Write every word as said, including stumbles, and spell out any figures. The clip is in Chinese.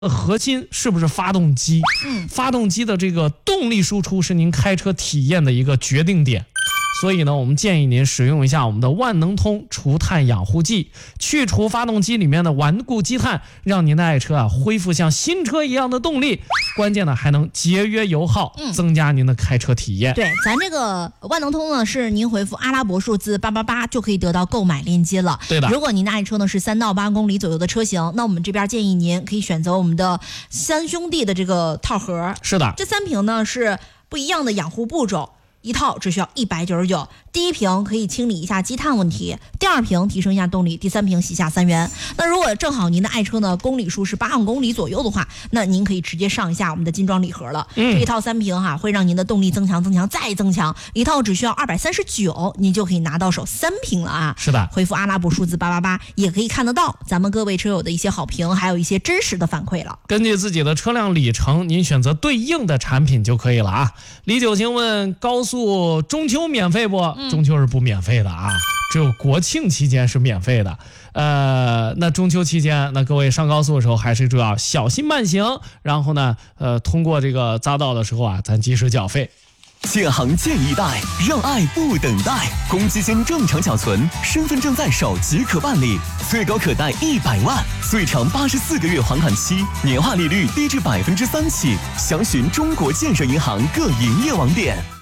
核心是不是发动机？ 嗯， 发动机的这个动力输出是您开车体验的一个决定点。所以呢，我们建议您使用一下我们的万能通除碳养护剂，去除发动机里面的顽固积碳，让您的爱车啊恢复像新车一样的动力。关键呢，还能节约油耗， 嗯、 增加您的开车体验。 对，咱这个万能通呢，是您回复阿拉伯数字八八八就可以得到购买链接了。 对的。 如果您的爱车呢是三到八公里左右的车型，那我们这边建议您可以选择我们的三兄弟的这个套盒。 是的， 这三瓶呢是不一样的养护步骤。一套只需要一百九十九，第一瓶可以清理一下积碳问题，第二瓶提升一下动力，第三瓶洗下三元。那如果正好您的爱车呢公里数是八万公里左右的话，那您可以直接上一下我们的金装礼盒了。 嗯， 这一套三瓶哈，会让您的动力增强、增强再增强，一套只需要二百三十九，您就可以拿到手三瓶了啊！ 是的， 回复阿拉伯数字八八八也可以看得到咱们各位车友的一些好评，还有一些真实的反馈了。 根据自己的车辆里程，您选择对应的产品就可以了啊。李九星问高速中秋免费不？ 嗯、 中秋是不免费的啊，只有国庆期间是免费的。呃，那中秋期间，那各位上高速的时候还是主要小心慢行，然后呢，呃，通过这个匝道的时候啊，咱及时缴费。 建行建一代，让爱不等待。公积金正常缴存，身份证在手即可办理，最高可贷一百万，最长八十四个月还款期，年化利率低至百分之三起。详询中国建设银行各营业网点。